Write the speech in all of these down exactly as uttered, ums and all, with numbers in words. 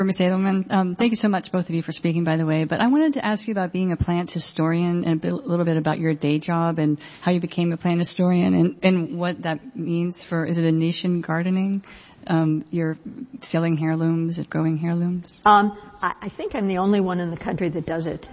Miz Edelman. Um, thank you so much, both of you, for speaking, by the way. But I wanted to ask you about being a plant historian and a, bit, a little bit about your day job and how you became a plant historian and, and what that means for, is it a niche in gardening? Um, you're selling heirlooms and growing heirlooms? Um, I, I think I'm the only one in the country that does it.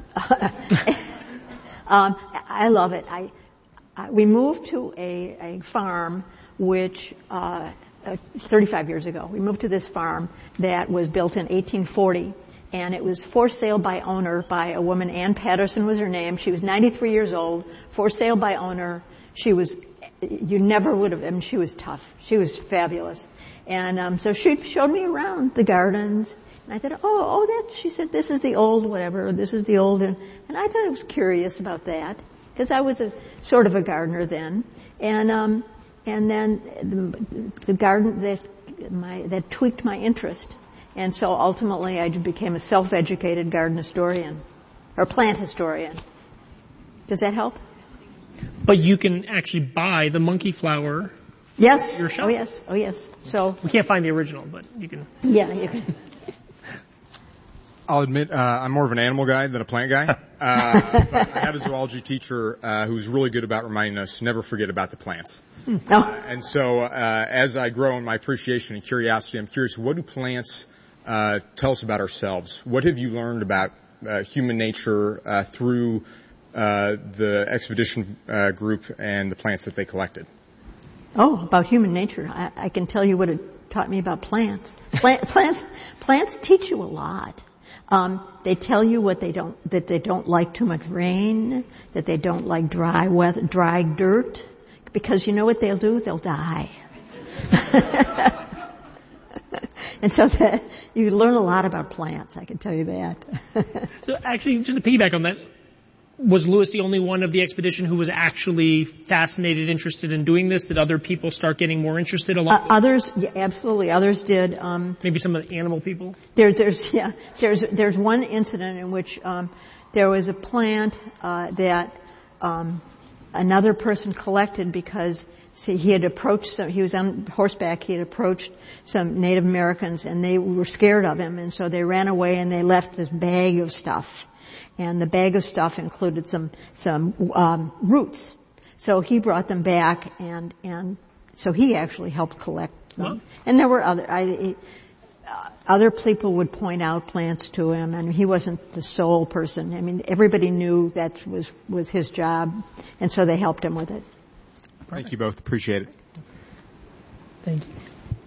um, I love it. I, I we moved to a, a farm which uh, uh, thirty-five years ago. We moved to this farm that was built in eighteen forty, and it was for sale by owner by a woman. Ann Patterson was her name. She was ninety-three years old. For sale by owner. She was. You never would have. I mean, she was tough. She was fabulous. And um, so she showed me around the gardens. And I said, oh, oh, that, she said, this is the old whatever, this is the old. And, and I thought I was curious about that because I was a sort of a gardener then. And um, and then the, the garden that my that tweaked my interest. And so ultimately I became a self-educated garden historian or plant historian. Does that help? But you can actually buy the monkey flower. Yes. Your shop. Oh yes. Oh yes. So we can't find the original, but you can. Yeah, you can. I'll admit, uh, I'm more of an animal guy than a plant guy. Uh, but I had a zoology teacher uh, who was really good about reminding us never forget about the plants. Oh. Uh, and so, uh, as I grow in my appreciation and curiosity, I'm curious, what do plants uh, tell us about ourselves? What have you learned about uh, human nature uh, through uh, the expedition uh, group and the plants that they collected? Oh, about human nature. I, I can tell you what it taught me about plants. Plant, plants, plants teach you a lot. Um, they tell you what they don't, that they don't like too much rain, that they don't like dry weather, dry dirt, because you know what they'll do? They'll die. And so that, you learn a lot about plants, I can tell you that. So actually, just to piggyback on that, was Lewis the only one of the expedition who was actually fascinated, interested in doing this? Did other people start getting more interested along? Uh, others, yeah, absolutely. Others did. Um, Maybe some of the animal people. There, there's, yeah, there's, there's one incident in which um, there was a plant uh, that um, another person collected because see, he had approached some. He was on horseback. He had approached some Native Americans, and they were scared of him, and so they ran away and they left this bag of stuff. And the bag of stuff included some some um, roots. So he brought them back, and and so he actually helped collect them. Well, and there were other I, uh, other people would point out plants to him, and he wasn't the sole person. I mean, everybody knew that was was his job, and so they helped him with it. Thank you both. Appreciate it. Thank you.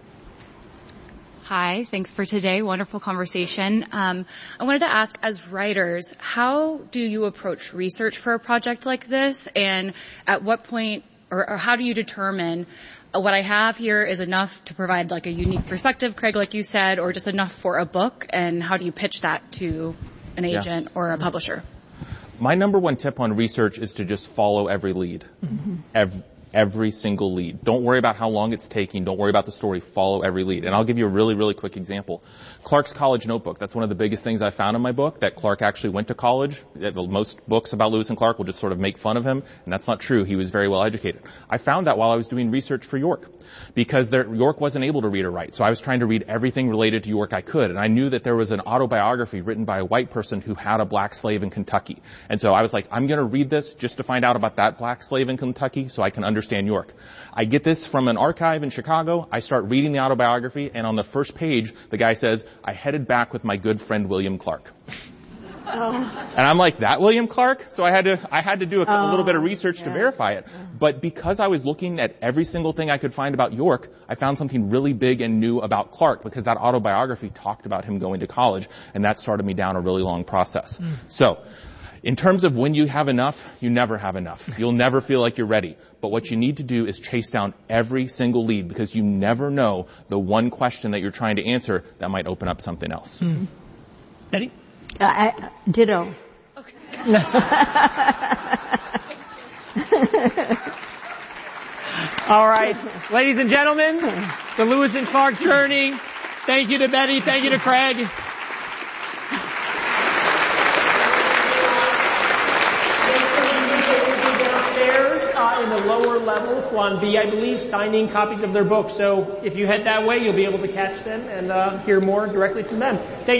Hi, thanks for today. Wonderful conversation. Um, I wanted to ask, as writers, how do you approach research for a project like this? And at what point, or, or how do you determine uh, what I have here is enough to provide like a unique perspective, Craig, like you said, or just enough for a book? And how do you pitch that to an agent yeah. or a publisher? My number one tip on research is to just follow every lead. Mm-hmm. Every, Every single lead. Don't worry about how long it's taking. Don't worry about the story. Follow every lead. And I'll give you a really, really quick example. Clark's College Notebook. That's one of the biggest things I found in my book, that Clark actually went to college. Most books about Lewis and Clark will just sort of make fun of him, and that's not true. He was very well educated. I found that while I was doing research for York, because there, York wasn't able to read or write. So I was trying to read everything related to York I could. And I knew that there was an autobiography written by a white person who had a black slave in Kentucky. And so I was like, I'm going to read this just to find out about that black slave in Kentucky so I can understand York. I get this from an archive in Chicago. I start reading the autobiography, and on the first page, the guy says, I headed back with my good friend William Clark. Oh. And I'm like, that William Clark? So I had to, I had to do a, oh, a little bit of research yeah. to verify it. But because I was looking at every single thing I could find about York, I found something really big and new about Clark, because that autobiography talked about him going to college, and that started me down a really long process. Mm. So, in terms of when you have enough, you never have enough. You'll never feel like you're ready. But what you need to do is chase down every single lead, because you never know the one question that you're trying to answer that might open up something else. Mm. Betty? Uh, I, ditto. Okay. All right. Ladies and gentlemen, the Lewis and Clark journey. Thank you to Betty. Thank you to Craig. In the lower level, Salon B, I believe, signing copies of their books. So if you head that way, you'll be able to catch them and uh, hear more directly from them. Thank